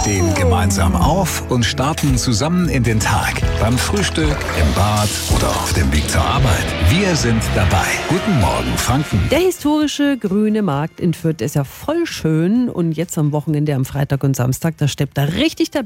stehen gemeinsam auf und starten zusammen in den Tag. Beim Frühstück, im Bad oder auf dem Weg zur Arbeit. Wir sind dabei. Guten Morgen, Franken. Der historische grüne Markt in Fürth ist ja voll schön. Und jetzt am Wochenende, am Freitag und Samstag, da steppt da richtig der